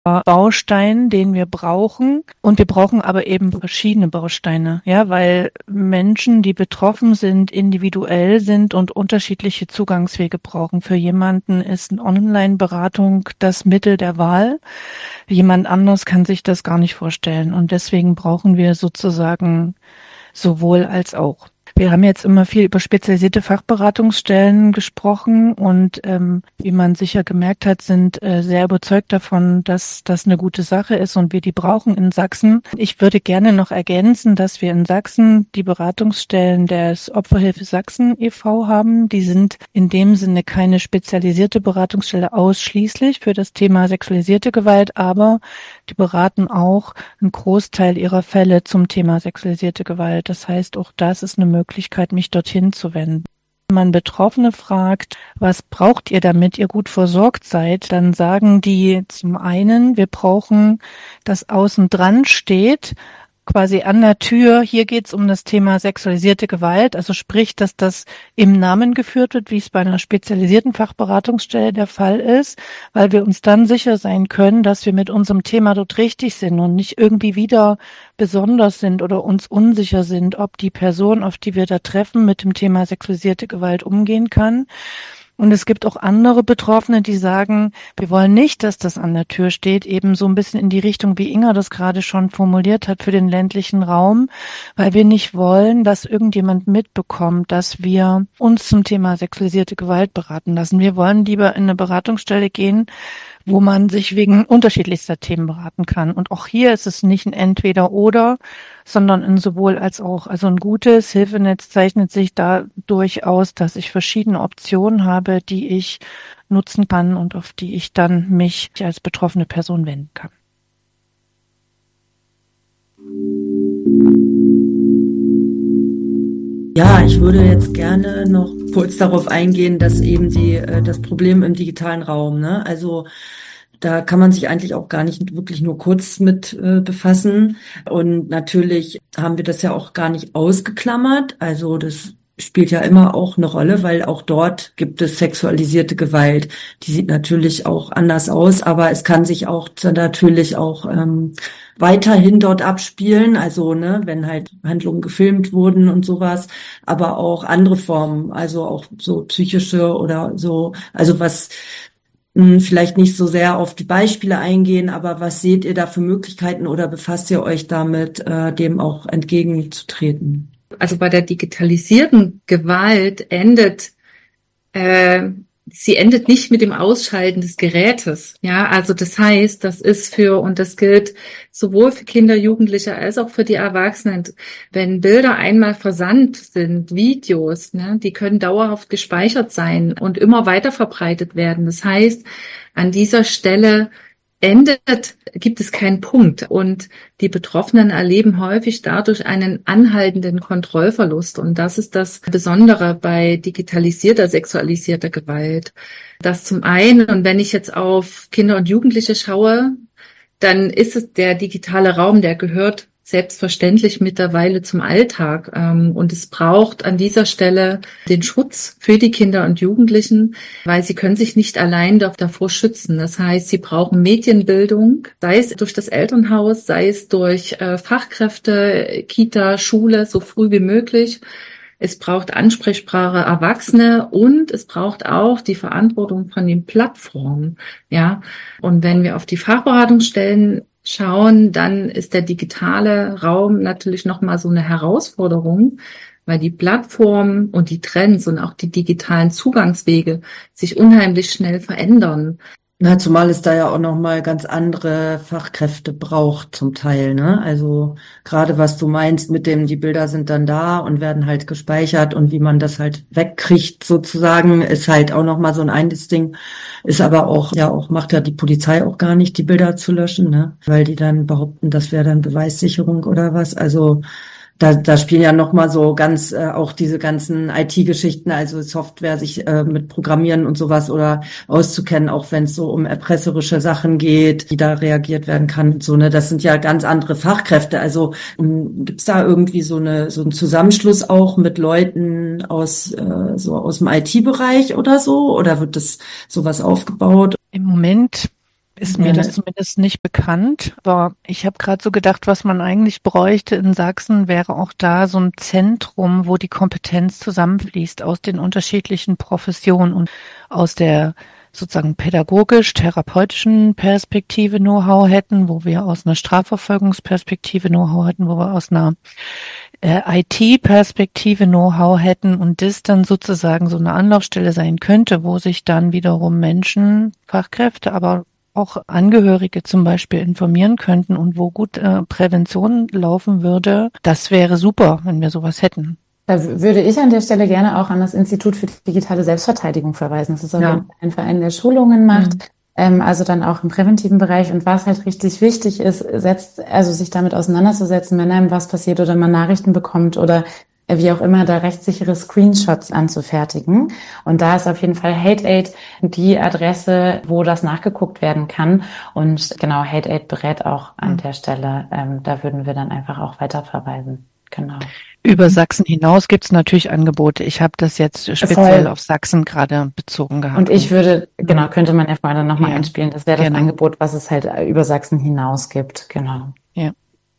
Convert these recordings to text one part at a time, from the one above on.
Baustein, den wir brauchen. Und wir brauchen aber eben verschiedene Bausteine, ja, weil Menschen, die betroffen sind, individuell sind und unterschiedliche Zugangswege brauchen. Für jemanden ist eine Online-Beratung das Mittel der Wahl. Jemand anders kann sich das gar nicht vorstellen. Und deswegen brauchen wir sozusagen sowohl als auch. Wir haben jetzt immer viel über spezialisierte Fachberatungsstellen gesprochen und wie man sicher gemerkt hat, sind sehr überzeugt davon, dass das eine gute Sache ist und wir die brauchen in Sachsen. Ich würde gerne noch ergänzen, dass wir in Sachsen die Beratungsstellen des Opferhilfe Sachsen e.V. haben. Die sind in dem Sinne keine spezialisierte Beratungsstelle ausschließlich für das Thema sexualisierte Gewalt, aber die beraten auch einen Großteil ihrer Fälle zum Thema sexualisierte Gewalt. Das heißt, auch das ist eine Möglichkeit, mich dorthin zu wenden. Wenn man Betroffene fragt, was braucht ihr, damit ihr gut versorgt seid, dann sagen die zum einen, wir brauchen, dass außen dran steht, quasi an der Tür, hier geht's um das Thema sexualisierte Gewalt, also sprich, dass das im Namen geführt wird, wie es bei einer spezialisierten Fachberatungsstelle der Fall ist, weil wir uns dann sicher sein können, dass wir mit unserem Thema dort richtig sind und nicht irgendwie wieder besonders sind oder uns unsicher sind, ob die Person, auf die wir da treffen, mit dem Thema sexualisierte Gewalt umgehen kann. Und es gibt auch andere Betroffene, die sagen, wir wollen nicht, dass das an der Tür steht, eben so ein bisschen in die Richtung, wie Inga das gerade schon formuliert hat, für den ländlichen Raum, weil wir nicht wollen, dass irgendjemand mitbekommt, dass wir uns zum Thema sexualisierte Gewalt beraten lassen. Wir wollen lieber in eine Beratungsstelle gehen, wo man sich wegen unterschiedlichster Themen beraten kann. Und auch hier ist es nicht ein Entweder-Oder, sondern ein sowohl als auch. Also ein gutes Hilfenetz zeichnet sich dadurch aus, dass ich verschiedene Optionen habe, die ich nutzen kann und auf die ich dann mich als betroffene Person wenden kann. Ja, ich würde jetzt gerne noch kurz darauf eingehen, dass eben das Problem im digitalen Raum, ne? Also da kann man sich eigentlich auch gar nicht wirklich nur kurz mit befassen. Und natürlich haben wir das ja auch gar nicht ausgeklammert. Also das spielt ja immer auch eine Rolle, weil auch dort gibt es sexualisierte Gewalt. Die sieht natürlich auch anders aus, aber es kann sich auch natürlich auch weiterhin dort abspielen. Also ne, wenn halt Handlungen gefilmt wurden und sowas, aber auch andere Formen, also auch so psychische oder so, also was vielleicht nicht so sehr auf die Beispiele eingehen, aber was seht ihr da für Möglichkeiten oder befasst ihr euch damit, dem auch entgegenzutreten? Also bei der digitalisierten Gewalt sie endet nicht mit dem Ausschalten des Gerätes. Ja, also das heißt, und das gilt sowohl für Kinder, Jugendliche als auch für die Erwachsenen. Wenn Bilder einmal versandt sind, Videos, ne, die können dauerhaft gespeichert sein und immer weiter verbreitet werden. Das heißt, an dieser Stelle gibt es keinen Punkt und die Betroffenen erleben häufig dadurch einen anhaltenden Kontrollverlust und das ist das Besondere bei digitalisierter, sexualisierter Gewalt. Das zum einen, und wenn ich jetzt auf Kinder und Jugendliche schaue, dann ist es der digitale Raum, der gehört selbstverständlich mittlerweile zum Alltag. Und es braucht an dieser Stelle den Schutz für die Kinder und Jugendlichen, weil sie können sich nicht allein davor schützen. Das heißt, sie brauchen Medienbildung, sei es durch das Elternhaus, sei es durch Fachkräfte, Kita, Schule, so früh wie möglich. Es braucht ansprechbare Erwachsene und es braucht auch die Verantwortung von den Plattformen. Ja, und wenn wir auf die Fachberatungsstellen schauen, dann ist der digitale Raum natürlich nochmal so eine Herausforderung, weil die Plattformen und die Trends und auch die digitalen Zugangswege sich unheimlich schnell verändern. Na, zumal es da ja auch noch mal ganz andere Fachkräfte braucht zum Teil, ne? Also gerade was du meinst mit dem, die Bilder sind dann da und werden halt gespeichert und wie man das halt wegkriegt sozusagen, ist halt auch noch mal so ein eines Ding. Ist aber auch, ja auch, macht ja die Polizei auch gar nicht, die Bilder zu löschen, ne? Weil die dann behaupten, das wäre dann Beweissicherung oder was. Also da spielen ja noch mal so ganz auch diese ganzen IT-Geschichten, also Software, sich mit Programmieren und sowas oder auszukennen, auch wenn es so um erpresserische Sachen geht, wie da reagiert werden kann und so, ne, das sind ja ganz andere Fachkräfte. Also gibt's da irgendwie so einen Zusammenschluss auch mit Leuten aus dem IT-Bereich oder so? Oder wird das sowas aufgebaut? Im Moment ist mir das zumindest nicht bekannt. Aber ich habe gerade so gedacht, was man eigentlich bräuchte in Sachsen, wäre auch da so ein Zentrum, wo die Kompetenz zusammenfließt aus den unterschiedlichen Professionen und aus der sozusagen pädagogisch-therapeutischen Perspektive Know-how hätten, wo wir aus einer Strafverfolgungsperspektive Know-how hätten, wo wir aus einer IT-Perspektive Know-how hätten und das dann sozusagen so eine Anlaufstelle sein könnte, wo sich dann wiederum Menschen, Fachkräfte, aber auch Angehörige zum Beispiel informieren könnten und wo gut Prävention laufen würde. Das wäre super, wenn wir sowas hätten. Da würde ich an der Stelle gerne auch an das Institut für digitale Selbstverteidigung verweisen. Das ist auf jeden Fall ein Verein, der Schulungen macht, also dann auch im präventiven Bereich. Und was halt richtig wichtig ist, sich damit auseinanderzusetzen, wenn einem was passiert oder man Nachrichten bekommt oder wie auch immer, da rechtssichere Screenshots anzufertigen. Und da ist auf jeden Fall HateAid die Adresse, wo das nachgeguckt werden kann. Und genau, HateAid berät auch an der Stelle. Da würden wir dann einfach auch weiterverweisen. Genau. Über Sachsen hinaus gibt es natürlich Angebote. Ich habe das jetzt speziell auf Sachsen gerade bezogen gehabt. Und ich würde, könnte man ja vorher nochmal einspielen. Das wäre das Angebot, was es halt über Sachsen hinaus gibt. Genau. Ja.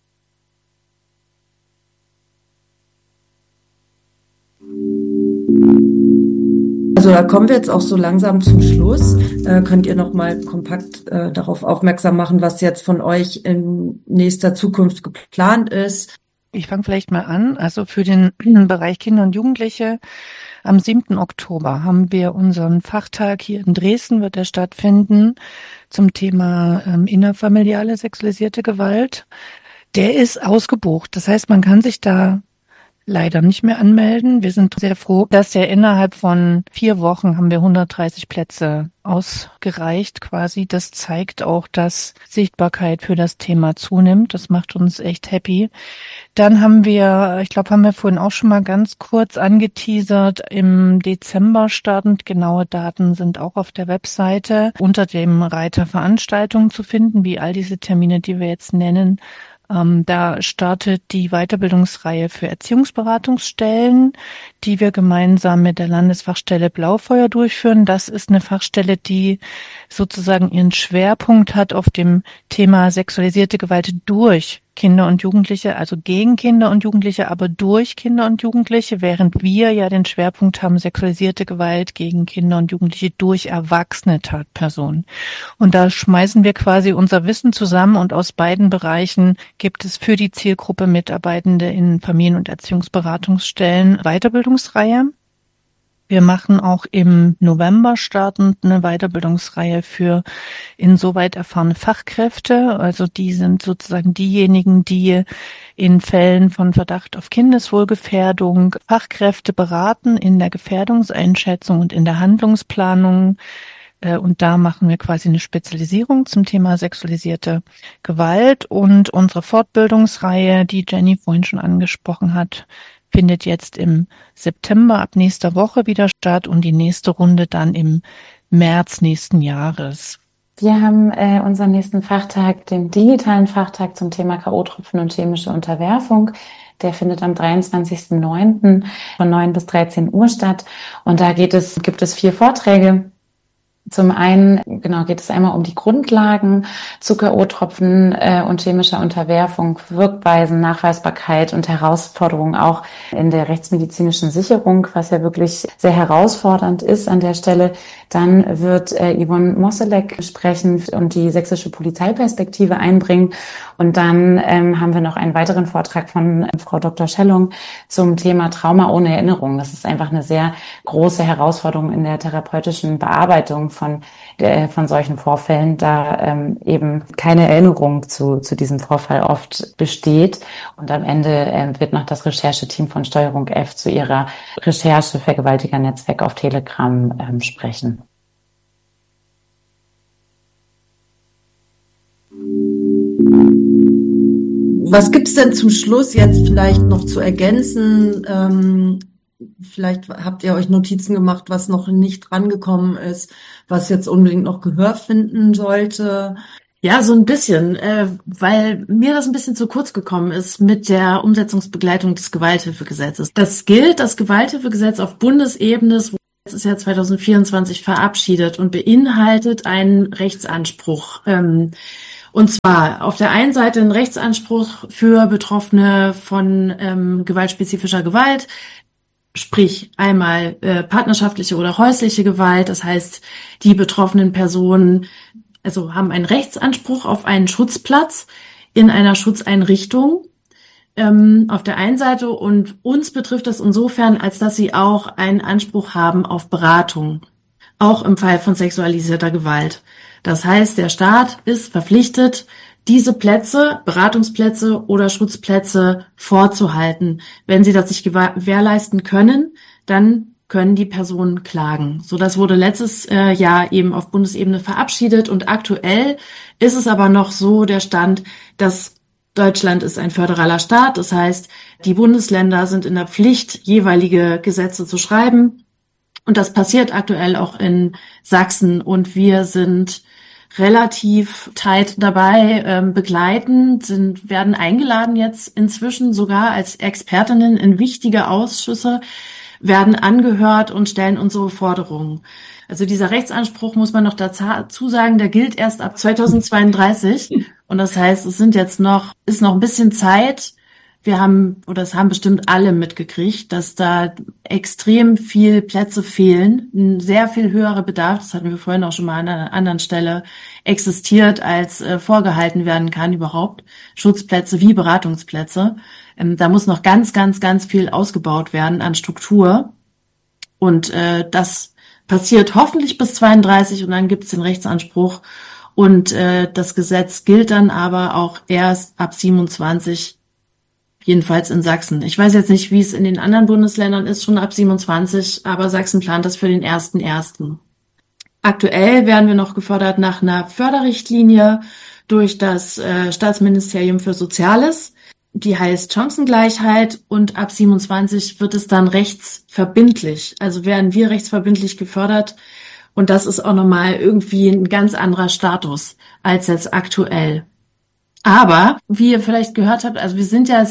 Also da kommen wir jetzt auch so langsam zum Schluss. Könnt ihr noch mal kompakt darauf aufmerksam machen, was jetzt von euch in nächster Zukunft geplant ist? Ich fange vielleicht mal an. Also für den Bereich Kinder und Jugendliche am 7. Oktober haben wir unseren Fachtag hier in Dresden, wird er stattfinden, zum Thema innerfamiliale sexualisierte Gewalt. Der ist ausgebucht. Das heißt, man kann sich da leider nicht mehr anmelden. Wir sind sehr froh, dass der innerhalb von 4 Wochen haben wir 130 Plätze ausgereicht quasi. Das zeigt auch, dass Sichtbarkeit für das Thema zunimmt. Das macht uns echt happy. Dann haben wir vorhin auch schon mal ganz kurz angeteasert, im Dezember startend. Genaue Daten sind auch auf der Webseite unter dem Reiter Veranstaltungen zu finden, wie all diese Termine, die wir jetzt nennen. Da startet die Weiterbildungsreihe für Erziehungsberatungsstellen, die wir gemeinsam mit der Landesfachstelle Blaufeuer durchführen. Das ist eine Fachstelle, die sozusagen ihren Schwerpunkt hat auf dem Thema sexualisierte Gewalt durch Kinder und Jugendliche, also gegen Kinder und Jugendliche, aber durch Kinder und Jugendliche, während wir ja den Schwerpunkt haben, sexualisierte Gewalt gegen Kinder und Jugendliche durch erwachsene Tatpersonen. Und da schmeißen wir quasi unser Wissen zusammen und aus beiden Bereichen gibt es für die Zielgruppe Mitarbeitende in Familien- und Erziehungsberatungsstellen Weiterbildungsreihe. Wir machen auch im November startend eine Weiterbildungsreihe für insoweit erfahrene Fachkräfte. Also die sind sozusagen diejenigen, die in Fällen von Verdacht auf Kindeswohlgefährdung Fachkräfte beraten in der Gefährdungseinschätzung und in der Handlungsplanung. Und da machen wir quasi eine Spezialisierung zum Thema sexualisierte Gewalt. Und unsere Fortbildungsreihe, die Jenny vorhin schon angesprochen hat, findet jetzt im September ab nächster Woche wieder statt und die nächste Runde dann im März nächsten Jahres. Wir haben unseren nächsten Fachtag, den digitalen Fachtag zum Thema K.O.-Tropfen und chemische Unterwerfung. Der findet am 23.09. von 9 bis 13 Uhr statt. Und da gibt es 4 Vorträge. Zum einen geht es einmal um die Grundlagen zu K.O.-Tropfen und chemischer Unterwerfung, Wirkweisen, Nachweisbarkeit und Herausforderungen auch in der rechtsmedizinischen Sicherung, was ja wirklich sehr herausfordernd ist an der Stelle. Dann wird Yvonne Mosselek sprechen und die sächsische Polizeiperspektive einbringen. Und dann haben wir noch einen weiteren Vortrag von Frau Dr. Schellung zum Thema Trauma ohne Erinnerung. Das ist einfach eine sehr große Herausforderung in der therapeutischen Bearbeitung von solchen Vorfällen, da eben keine Erinnerung zu diesem Vorfall oft besteht. Und am Ende wird noch das Rechercheteam von Steuerung F zu ihrer Recherche Vergewaltigernetzwerk auf Telegram sprechen. Was gibt's denn zum Schluss jetzt vielleicht noch zu ergänzen? Vielleicht habt ihr euch Notizen gemacht, was noch nicht rangekommen ist, was jetzt unbedingt noch Gehör finden sollte. Ja, so ein bisschen, weil mir das ein bisschen zu kurz gekommen ist mit der Umsetzungsbegleitung des Gewalthilfegesetzes. Das Gewalthilfegesetz auf Bundesebene Es ist ja 2024 verabschiedet und beinhaltet einen Rechtsanspruch. Und zwar auf der einen Seite einen Rechtsanspruch für Betroffene von gewaltspezifischer Gewalt, sprich einmal partnerschaftliche oder häusliche Gewalt. Das heißt, die betroffenen Personen haben einen Rechtsanspruch auf einen Schutzplatz in einer Schutzeinrichtung. Auf der einen Seite, und uns betrifft das insofern, als dass sie auch einen Anspruch haben auf Beratung, auch im Fall von sexualisierter Gewalt. Das heißt, der Staat ist verpflichtet, diese Plätze, Beratungsplätze oder Schutzplätze vorzuhalten. Wenn sie das nicht gewährleisten können, dann können die Personen klagen. So, das wurde letztes Jahr eben auf Bundesebene verabschiedet, und aktuell ist es aber noch so der Stand, dass Deutschland ist ein föderaler Staat. Das heißt, die Bundesländer sind in der Pflicht, jeweilige Gesetze zu schreiben. Und das passiert aktuell auch in Sachsen. Und wir sind relativ tight dabei, werden eingeladen jetzt inzwischen sogar als Expertinnen in wichtige Ausschüsse, werden angehört und stellen unsere Forderungen. Also dieser Rechtsanspruch, muss man noch dazu sagen, der gilt erst ab 2032. Und das heißt, ist noch ein bisschen Zeit. Es haben bestimmt alle mitgekriegt, dass da extrem viel Plätze fehlen, ein sehr viel höherer Bedarf, das hatten wir vorhin auch schon mal an einer anderen Stelle, existiert, als vorgehalten werden kann überhaupt. Schutzplätze wie Beratungsplätze. Da muss noch ganz, ganz, ganz viel ausgebaut werden an Struktur. Und das passiert hoffentlich bis 32, und dann gibt es den Rechtsanspruch. Und das Gesetz gilt dann aber auch erst ab 27, jedenfalls in Sachsen. Ich weiß jetzt nicht, wie es in den anderen Bundesländern ist, schon ab 27, aber Sachsen plant das für den 1.1. Aktuell werden wir noch gefördert nach einer Förderrichtlinie durch das Staatsministerium für Soziales. Die heißt Chancengleichheit, und ab 27 wird es dann rechtsverbindlich. Also werden wir rechtsverbindlich gefördert, und das ist auch nochmal irgendwie ein ganz anderer Status als jetzt aktuell. Aber, wie ihr vielleicht gehört habt, also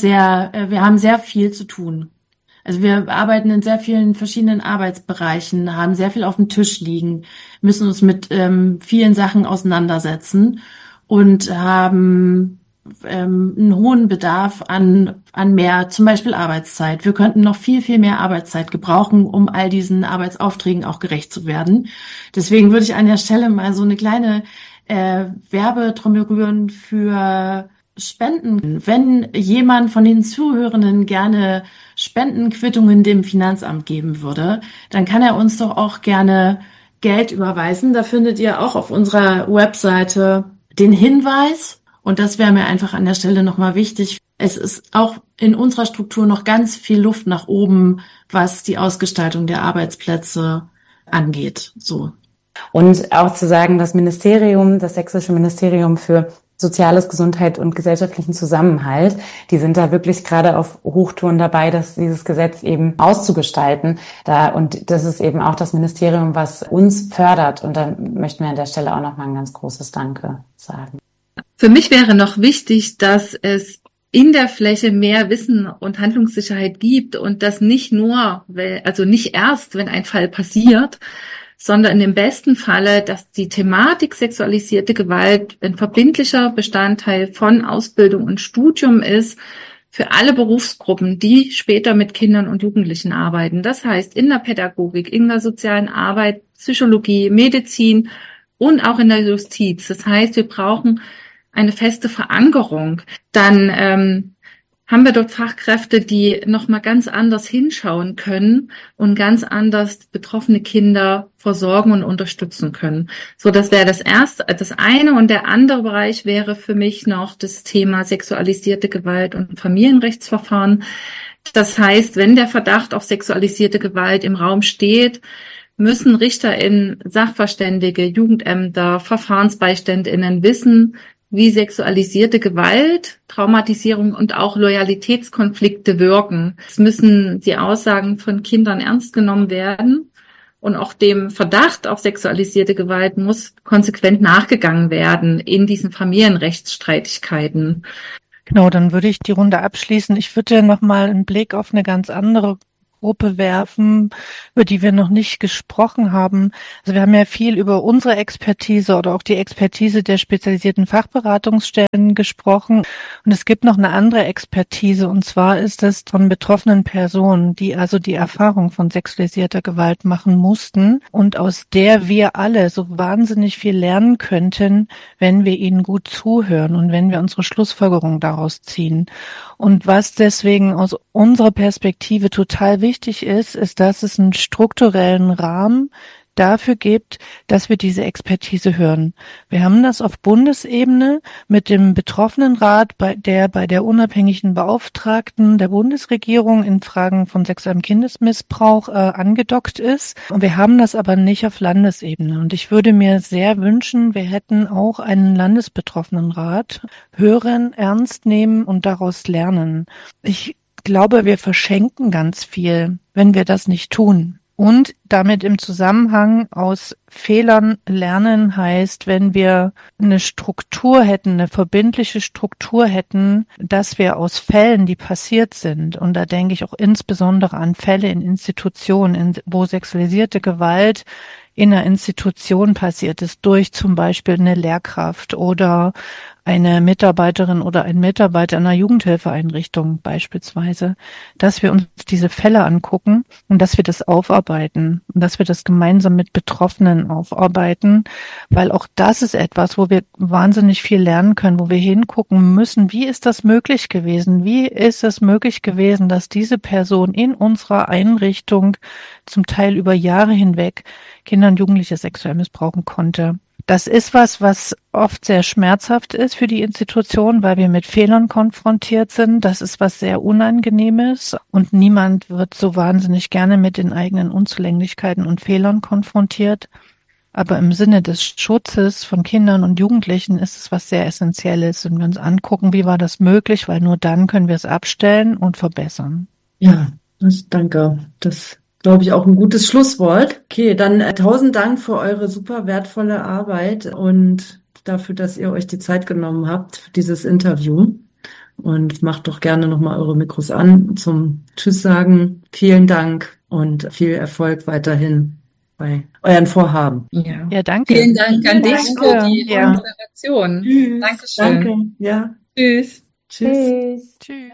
wir haben sehr viel zu tun. Also wir arbeiten in sehr vielen verschiedenen Arbeitsbereichen, haben sehr viel auf dem Tisch liegen, müssen uns mit vielen Sachen auseinandersetzen und haben einen hohen Bedarf an mehr, zum Beispiel Arbeitszeit. Wir könnten noch viel, viel mehr Arbeitszeit gebrauchen, um all diesen Arbeitsaufträgen auch gerecht zu werden. Deswegen würde ich an der Stelle mal so eine kleine Werbetrommel rühren für Spenden. Wenn jemand von den Zuhörenden gerne Spendenquittungen dem Finanzamt geben würde, dann kann er uns doch auch gerne Geld überweisen. Da findet ihr auch auf unserer Webseite den Hinweis. Und das wäre mir einfach an der Stelle nochmal wichtig. Es ist auch in unserer Struktur noch ganz viel Luft nach oben, was die Ausgestaltung der Arbeitsplätze angeht. So. Und auch zu sagen, das Sächsische Ministerium für Soziales, Gesundheit und gesellschaftlichen Zusammenhalt, die sind da wirklich gerade auf Hochtouren dabei, dieses Gesetz eben auszugestalten. Und das ist eben auch das Ministerium, was uns fördert. Und da möchten wir an der Stelle auch nochmal ein ganz großes Danke sagen. Für mich wäre noch wichtig, dass es in der Fläche mehr Wissen und Handlungssicherheit gibt, und das nicht erst, wenn ein Fall passiert, sondern im besten Falle, dass die Thematik sexualisierte Gewalt ein verbindlicher Bestandteil von Ausbildung und Studium ist für alle Berufsgruppen, die später mit Kindern und Jugendlichen arbeiten. Das heißt, in der Pädagogik, in der sozialen Arbeit, Psychologie, Medizin und auch in der Justiz. Das heißt, wir brauchen eine feste Verankerung. Dann haben wir dort Fachkräfte, die nochmal ganz anders hinschauen können und ganz anders betroffene Kinder versorgen und unterstützen können. So, das wäre das eine. Und der andere Bereich wäre für mich noch das Thema sexualisierte Gewalt und Familienrechtsverfahren. Das heißt, wenn der Verdacht auf sexualisierte Gewalt im Raum steht, müssen RichterInnen, Sachverständige, Jugendämter, Verfahrensbeiständinnen wissen, wie sexualisierte Gewalt, Traumatisierung und auch Loyalitätskonflikte wirken. Es müssen die Aussagen von Kindern ernst genommen werden, und auch dem Verdacht auf sexualisierte Gewalt muss konsequent nachgegangen werden in diesen Familienrechtsstreitigkeiten. Genau, dann würde ich die Runde abschließen. Ich würde noch mal einen Blick auf eine ganz andere Gruppe werfen, über die wir noch nicht gesprochen haben. Also wir haben ja viel über unsere Expertise oder auch die Expertise der spezialisierten Fachberatungsstellen gesprochen. Und es gibt noch eine andere Expertise, und zwar ist es von betroffenen Personen, die also die Erfahrung von sexualisierter Gewalt machen mussten und aus der wir alle so wahnsinnig viel lernen könnten, wenn wir ihnen gut zuhören und wenn wir unsere Schlussfolgerungen daraus ziehen. Und was deswegen aus unserer Perspektive total wichtig ist, ist, dass es einen strukturellen Rahmen dafür gibt, dass wir diese Expertise hören. Wir haben das auf Bundesebene mit dem Betroffenenrat, bei der unabhängigen Beauftragten der Bundesregierung in Fragen von sexuellem Kindesmissbrauch angedockt ist. Und wir haben das aber nicht auf Landesebene. Und ich würde mir sehr wünschen, wir hätten auch einen Landesbetroffenenrat hören, ernst nehmen und daraus lernen. Ich glaube, wir verschenken ganz viel, wenn wir das nicht tun. Und damit im Zusammenhang aus Fehlern lernen heißt, wenn wir eine Struktur hätten, eine verbindliche Struktur hätten, dass wir aus Fällen, die passiert sind, und da denke ich auch insbesondere an Fälle in Institutionen, wo sexualisierte Gewalt in einer Institution passiert ist, durch zum Beispiel eine Lehrkraft oder eine Mitarbeiterin oder ein Mitarbeiter einer Jugendhilfeeinrichtung beispielsweise, dass wir uns diese Fälle angucken und dass wir das aufarbeiten und dass wir das gemeinsam mit Betroffenen aufarbeiten, weil auch das ist etwas, wo wir wahnsinnig viel lernen können, wo wir hingucken müssen, wie ist das möglich gewesen? Wie ist es möglich gewesen, dass diese Person in unserer Einrichtung zum Teil über Jahre hinweg Kinder und Jugendliche sexuell missbrauchen konnte? Das ist was oft sehr schmerzhaft ist für die Institution, weil wir mit Fehlern konfrontiert sind. Das ist was sehr Unangenehmes und niemand wird so wahnsinnig gerne mit den eigenen Unzulänglichkeiten und Fehlern konfrontiert. Aber im Sinne des Schutzes von Kindern und Jugendlichen ist es was sehr Essentielles, wenn wir uns angucken, wie war das möglich, weil nur dann können wir es abstellen und verbessern. Ja, danke. Das glaube ich, auch ein gutes Schlusswort. Okay, dann 1000 Dank für eure super wertvolle Arbeit und dafür, dass ihr euch die Zeit genommen habt für dieses Interview. Und macht doch gerne nochmal eure Mikros an zum Tschüss sagen. Vielen Dank und viel Erfolg weiterhin bei euren Vorhaben. Ja, danke. Vielen Dank an dich für die Ja. Moderation. Tschüss. Dankeschön. Danke. Ja. Tschüss. Tschüss. Tschüss.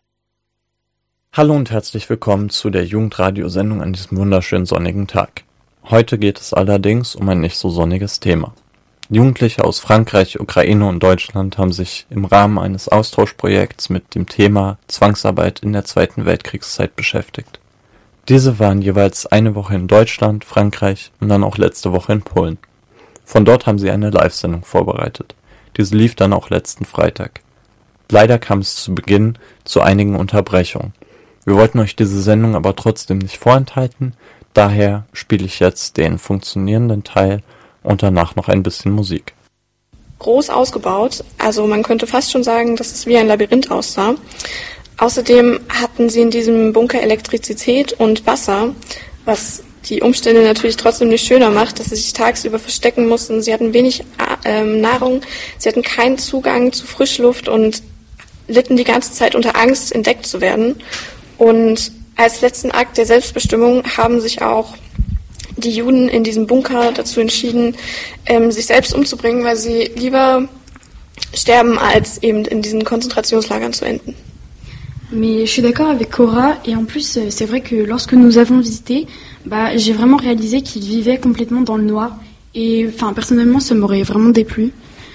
Hallo und herzlich willkommen zu der Jugendradiosendung an diesem wunderschönen sonnigen Tag. Heute geht es allerdings um ein nicht so sonniges Thema. Jugendliche aus Frankreich, Ukraine und Deutschland haben sich im Rahmen eines Austauschprojekts mit dem Thema Zwangsarbeit in der Zweiten Weltkriegszeit beschäftigt. Diese waren jeweils eine Woche in Deutschland, Frankreich und dann auch letzte Woche in Polen. Von dort haben sie eine Live-Sendung vorbereitet. Diese lief dann auch letzten Freitag. Leider kam es zu Beginn zu einigen Unterbrechungen. Wir wollten euch diese Sendung aber trotzdem nicht vorenthalten, daher spiele ich jetzt den funktionierenden Teil und danach noch ein bisschen Musik. Groß ausgebaut, also man könnte fast schon sagen, dass es wie ein Labyrinth aussah. Außerdem hatten sie in diesem Bunker Elektrizität und Wasser, was die Umstände natürlich trotzdem nicht schöner macht, dass sie sich tagsüber verstecken mussten. Sie hatten wenig Nahrung, sie hatten keinen Zugang zu Frischluft und litten die ganze Zeit unter Angst, entdeckt zu werden. Und als letzten Akt der Selbstbestimmung haben sich auch die Juden in diesem Bunker dazu entschieden, sich selbst umzubringen, weil sie lieber sterben, als eben in diesen Konzentrationslagern zu enden. Mais je suis d'accord avec Cora et en plus c'est vrai que lorsque nous avons visité, j'ai vraiment réalisé qu'ils vivaient complètement dans le noir et enfin personnellement ça m'aurait vraiment déplu.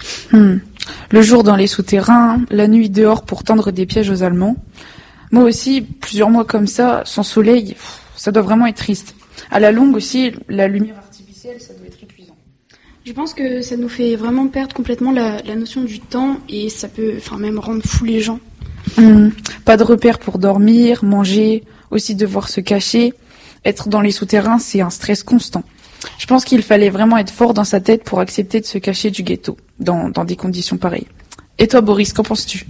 Le jour dans les souterrains, la nuit dehors pour tendre des pièges aux Allemands. Moi aussi, plusieurs mois comme ça, sans soleil, ça doit vraiment être triste. À la longue aussi, la lumière artificielle, ça doit être épuisant. Je pense que ça nous fait vraiment perdre complètement la notion du temps et ça peut même rendre fou les gens. Pas de repères pour dormir, manger, aussi devoir se cacher. Être dans les souterrains, c'est un stress constant. Je pense qu'il fallait vraiment être fort dans sa tête pour accepter de se cacher du ghetto, dans des conditions pareilles. Et toi, Boris, qu'en penses-tu?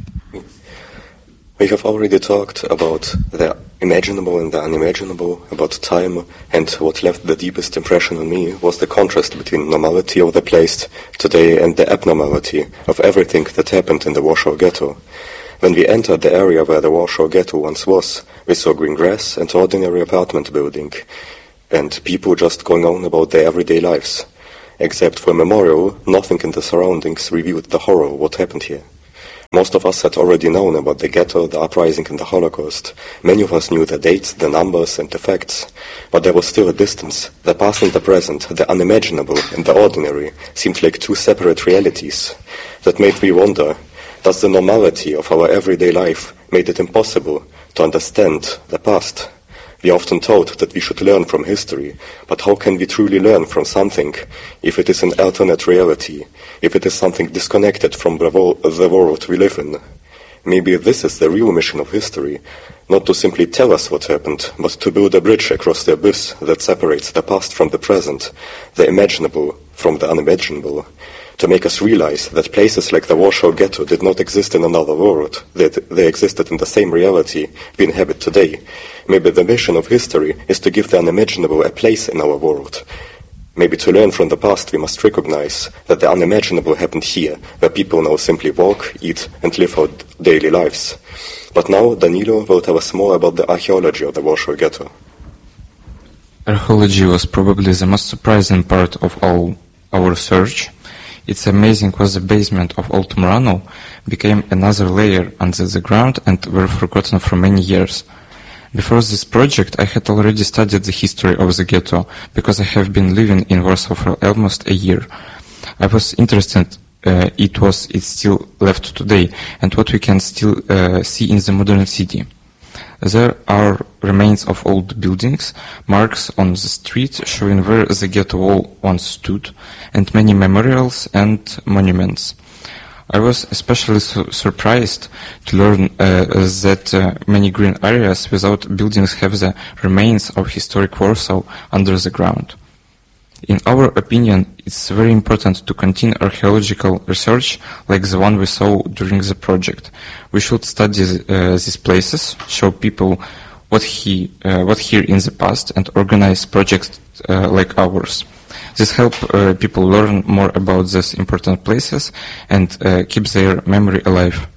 We have already talked about the imaginable and the unimaginable, about time, and what left the deepest impression on me was the contrast between normality of the place today and the abnormality of everything that happened in the Warsaw Ghetto. When we entered the area where the Warsaw Ghetto once was, we saw green grass and ordinary apartment building, and people just going on about their everyday lives. Except for a memorial, nothing in the surroundings revealed the horror of what happened here. Most of us had already known about the ghetto, the uprising and the Holocaust. Many of us knew the dates, the numbers and the facts. But there was still a distance. The past and the present, the unimaginable and the ordinary, seemed like two separate realities. That made me wonder, does the normality of our everyday life made it impossible to understand the past? We often taught that we should learn from history, but how can we truly learn from something if it is an alternate reality, if it is something disconnected from the world we live in? Maybe this is the real mission of history, not to simply tell us what happened, but to build a bridge across the abyss that separates the past from the present, the imaginable from the unimaginable, to make us realize that places like the Warsaw Ghetto did not exist in another world, that they existed in the same reality we inhabit today. Maybe the mission of history is to give the unimaginable a place in our world. Maybe to learn from the past we must recognize that the unimaginable happened here, where people now simply walk, eat and live out daily lives. But now Danilo will tell us more about the archaeology of the Warsaw Ghetto. Archaeology was probably the most surprising part of all our research. It's amazing because the basement of Old Murano became another layer under the ground and were forgotten for many years. Before this project, I had already studied the history of the ghetto, because I have been living in Warsaw for almost a year. I was interested it's still left today, and what we can still see in the modern city. There are remains of old buildings, marks on the street showing where the ghetto wall once stood, and many memorials and monuments. I was especially surprised to learn that many green areas without buildings have the remains of historic Warsaw under the ground. In our opinion, it's very important to continue archaeological research like the one we saw during the project. We should study these places, show people what here in the past, and organize projects like ours. This helps people learn more about these important places and keep their memory alive.